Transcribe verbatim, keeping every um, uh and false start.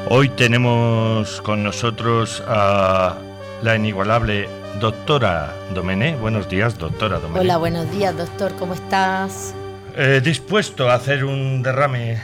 Hoy tenemos con nosotros a la inigualable doctora Domené. Buenos días, doctora Domené. Hola, buenos días, doctor. ¿Cómo estás? Eh, dispuesto a hacer un derrame